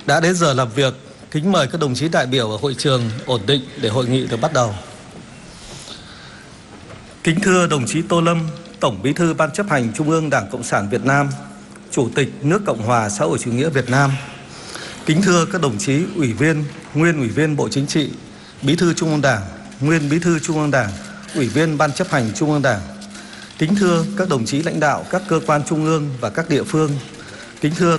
Đã đến giờ làm việc, kính mời các đồng chí đại biểu ở hội trường ổn định để hội nghị được bắt đầu. Kính thưa đồng chí Tô Lâm, Tổng Bí thư Ban chấp hành Trung ương Đảng Cộng sản Việt Nam, Chủ tịch nước Cộng hòa xã hội chủ nghĩa Việt Nam. Kính thưa các đồng chí ủy viên, nguyên ủy viên Bộ Chính trị, Bí thư Trung ương Đảng, nguyên Bí thư Trung ương Đảng, Ủy viên Ban chấp hành Trung ương Đảng. Kính thưa các đồng chí lãnh đạo các cơ quan trung ương và các địa phương. Kính thưa